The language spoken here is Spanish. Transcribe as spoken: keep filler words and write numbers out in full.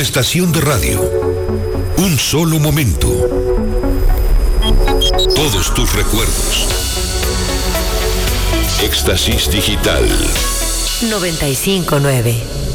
Una estación de radio. Un solo momento. Todos tus recuerdos. Éxtasis Digital. noventa y cinco nueve.